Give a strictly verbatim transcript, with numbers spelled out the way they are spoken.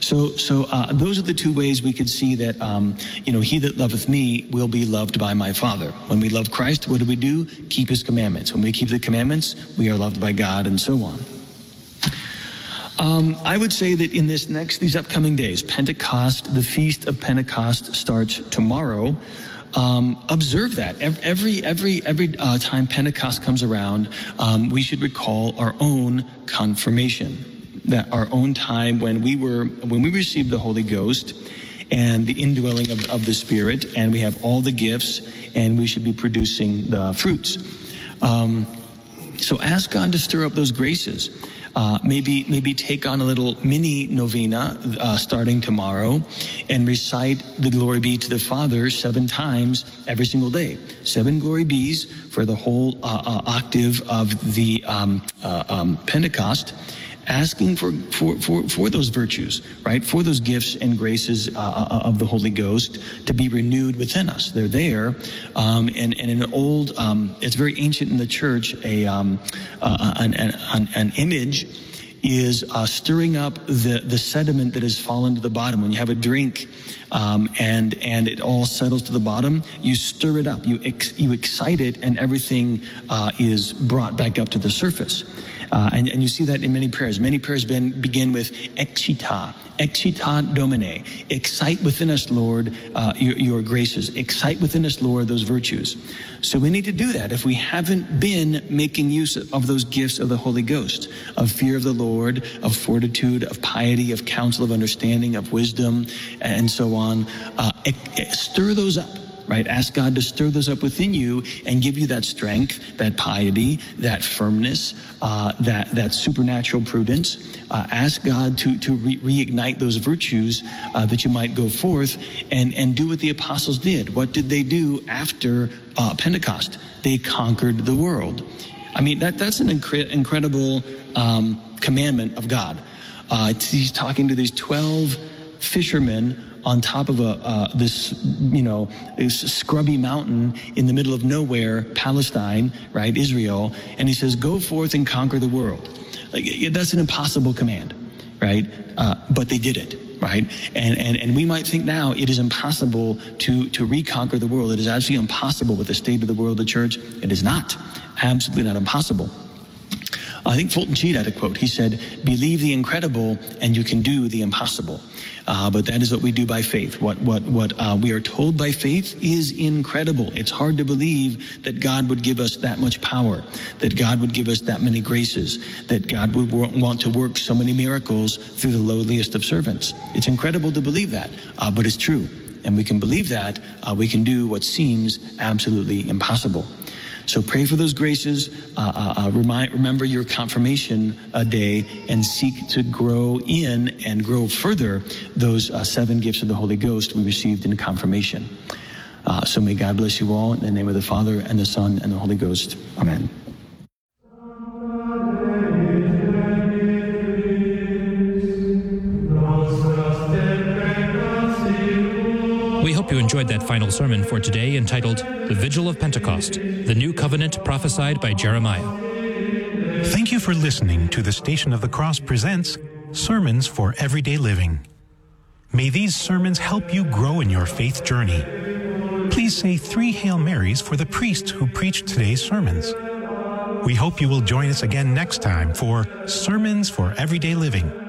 So, so uh, those are the two ways we could see that, um, you know, he that loveth me will be loved by my Father. When we love Christ, what do we do? Keep his commandments. When we keep the commandments, we are loved by God, and so on. Um, I would say that in this next, these upcoming days, Pentecost, the Feast of Pentecost starts tomorrow. Um, observe that every every every uh, time Pentecost comes around, um, we should recall our own confirmation. That our own time when we were when we received the Holy Ghost and the indwelling of, of the Spirit, and we have all the gifts, and we should be producing the fruits. Um, so ask God to stir up those graces. Uh, maybe maybe take on a little mini novena uh, starting tomorrow, and recite the Glory Be to the Father seven times every single day. Seven Glory Be's for the whole uh, uh, octave of the um, uh, um, Pentecost. Asking for, for, for, for those virtues, right? For those gifts and graces uh, of the Holy Ghost to be renewed within us. They're there. Um, and, and an old, um, it's very ancient in the church, a, um, uh, an, an, an image is uh, stirring up the, the sediment that has fallen to the bottom. When you have a drink um, and and it all settles to the bottom, you stir it up, you, ex, you excite it, and everything uh, is brought back up to the surface. Uh, and, and you see that in many prayers. Many prayers been, begin with excita, excita Domine. Excite within us, Lord, uh, your, your graces. Excite within us, Lord, those virtues. So we need to do that if we haven't been making use of those gifts of the Holy Ghost, of fear of the Lord, of fortitude, of piety, of counsel, of understanding, of wisdom, and so on. Uh, stir those up. Right? Ask God to stir those up within you and give you that strength, that piety, that firmness, uh, that, that supernatural prudence. Uh, ask God to, to re- reignite those virtues uh, that you might go forth and, and do what the apostles did. What did they do after uh, Pentecost? They conquered the world. I mean, that, that's an incre- incredible um, commandment of God. Uh, he's talking to these twelve fishermen on top of a uh, this, you know, this scrubby mountain in the middle of nowhere, Palestine, right, Israel, and he says, go forth and conquer the world. Like, that's an impossible command, right? Uh, but they did it, right? And, and and we might think now it is impossible to, to reconquer the world. It is actually impossible with the state of the world of the church. It is not. Absolutely not impossible. I think Fulton Sheen had a quote. He said, believe the incredible and you can do the impossible. Uh, but that is what we do by faith. What what what uh, we are told by faith is incredible. It's hard to believe that God would give us that much power, that God would give us that many graces, that God would want to work so many miracles through the lowliest of servants. It's incredible to believe that, uh, but it's true. And we can believe that, uh, we can do what seems absolutely impossible. So pray for those graces, uh, uh, uh, remind, remember your confirmation uh, day, and seek to grow in and grow further those uh, seven gifts of the Holy Ghost we received in confirmation. Uh, so may God bless you all in the name of the Father and the Son and the Holy Ghost. Amen. We hope you enjoyed that final sermon for today entitled The Vigil of Pentecost, the New Covenant Prophesied by Jeremiah. Thank you for listening to the Station of the Cross presents Sermons for Everyday Living. May these sermons help you grow in your faith journey. Please say three Hail Marys for the priest who preached today's sermons. We hope you will join us again next time for Sermons for Everyday Living.